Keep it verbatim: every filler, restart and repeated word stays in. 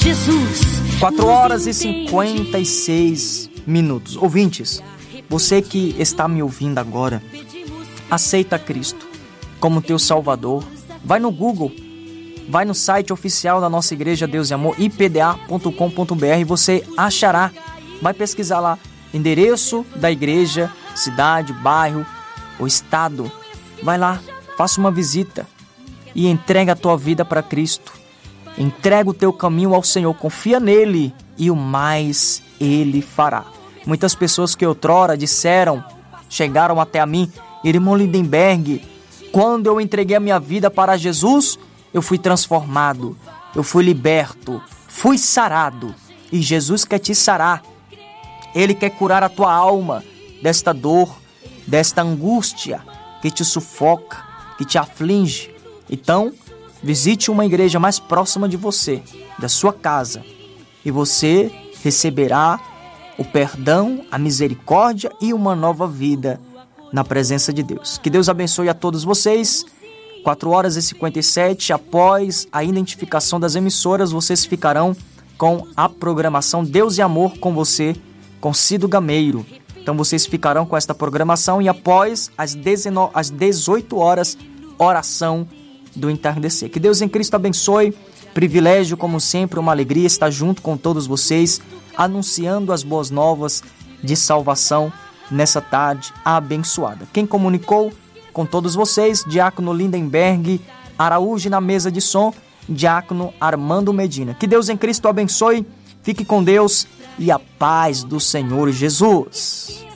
Jesus. quatro horas e cinquenta e seis minutos. Ouvintes, você que está me ouvindo agora, aceita Cristo como teu Salvador. Vai no Google, vai no site oficial da nossa igreja Deus e Amor, i p d a ponto com ponto b r, você achará. Vai pesquisar lá, endereço da igreja, cidade, bairro, o estado. Vai lá, faça uma visita e entrega a tua vida para Cristo. Entrega o teu caminho ao Senhor, confia nele e o mais ele fará. Muitas pessoas que outrora disseram, chegaram até a mim, irmão Lindenberg, quando eu entreguei a minha vida para Jesus, eu fui transformado, eu fui liberto, fui sarado. E Jesus quer te sarar. Ele quer curar a tua alma desta dor, desta angústia que te sufoca, que te aflige. Então, visite uma igreja mais próxima de você, da sua casa, e você receberá o perdão, a misericórdia e uma nova vida na presença de Deus. Que Deus abençoe a todos vocês. quatro horas e cinquenta e sete, após a identificação das emissoras, vocês ficarão com a programação Deus e Amor com você, com Cido Gameiro. Então vocês ficarão com esta programação e após as dezenove, às dezoito horas, oração do entardecer. Que Deus em Cristo abençoe. Privilégio, como sempre, uma alegria estar junto com todos vocês, anunciando as boas novas de salvação nessa tarde abençoada. Quem comunicou com todos vocês, Diácono Lindenberg Araújo na mesa de som, Diácono Armando Medina. Que Deus em Cristo abençoe, fique com Deus e a paz do Senhor Jesus.